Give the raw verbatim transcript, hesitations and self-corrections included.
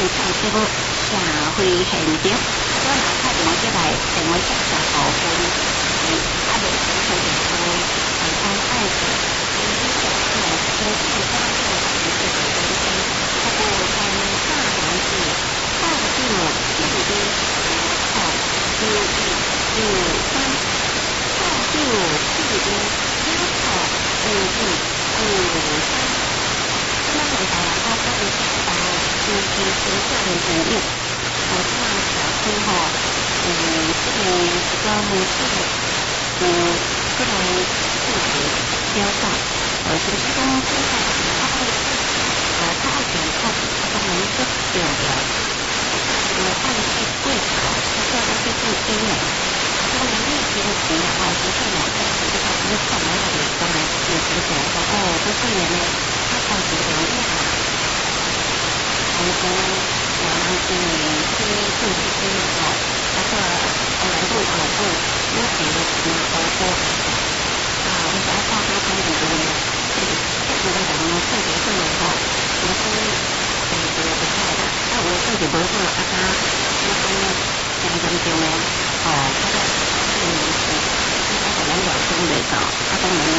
水产节目社会现场，我来打电话过来，电话接上部分，是阿未成熟的时候，台湾爱情，因为小朋友都是家长的一个东西，不过在大孩子大的父母自己的好注意注三，大父母自己的要求注意注三。那么回答他关于这个答案，就是学校的能力，我这样小时候，嗯，这个这个模式，嗯，这个数学标准，呃，就是讲现在他会，呃，他会检测，他能够表达，呃，按去对考，他做的是最低的，这个能力其实挺好，不是两个，这个不是看来的，当然也是讲说，哦，这四年呢。他自己能力啊，然后我们是去做这些哦，那个我们做跑步，目前的是跑步啊，我想要报他参与的呢，这个这个咱们特别是呢哈，我是呃这个比赛的，那我自己不是啊他一般在中间呢，哦，他在这个是应该可能两公里的，他当然呢。